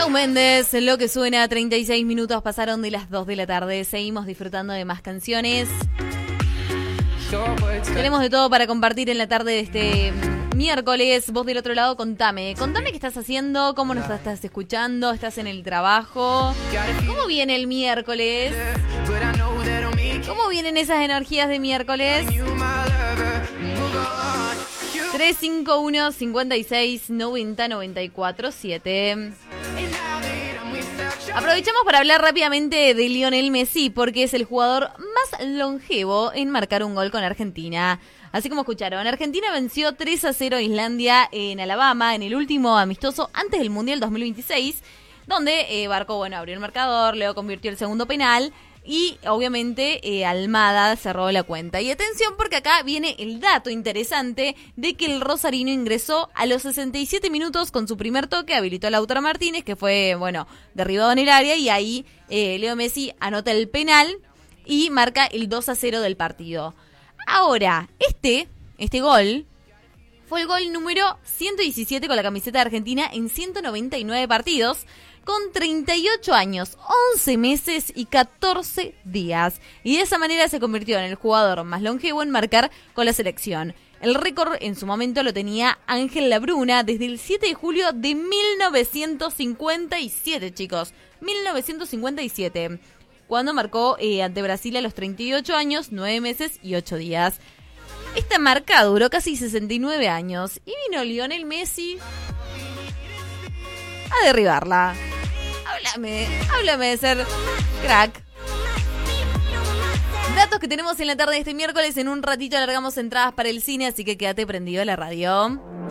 Shawn Mendes, lo que suena, 36 minutos pasaron de las 2 de la tarde. Seguimos disfrutando de más canciones. Tenemos de todo para compartir en la tarde de este miércoles. Vos del otro lado, contame qué estás haciendo, cómo nos estás escuchando, estás en el trabajo. ¿Cómo viene el miércoles? ¿Cómo vienen esas energías de miércoles? 351 56 90 94 7. Aprovechamos para hablar rápidamente de Lionel Messi, porque es el jugador más longevo en marcar un gol con Argentina. Así como escucharon, Argentina venció 3-0 a Islandia en Alabama en el último amistoso antes del Mundial 2026, donde Barco, abrió el marcador, Leo convirtió el segundo penal y obviamente Almada cerró la cuenta. Y atención, porque acá viene el dato interesante de que el rosarino ingresó a los 67 minutos con su primer toque, habilitó a Lautaro Martínez, que fue, derribado en el área, y ahí Leo Messi anota el penal y marca el 2-0 del partido. Ahora, este gol fue el gol número 117 con la camiseta de Argentina en 199 partidos, con 38 años, 11 meses y 14 días. Y de esa manera se convirtió en el jugador más longevo en marcar con la selección. El récord en su momento lo tenía Ángel Labruna desde el 7 de julio de 1957, chicos. 1957. Cuando marcó ante Brasil a los 38 años, 9 meses y 8 días. Esta marca duró casi 69 años y vino Lionel Messi a derribarla. Háblame de ser crack. Datos que tenemos en la tarde de este miércoles. En un ratito alargamos entradas para el cine, así que quédate prendido a la radio.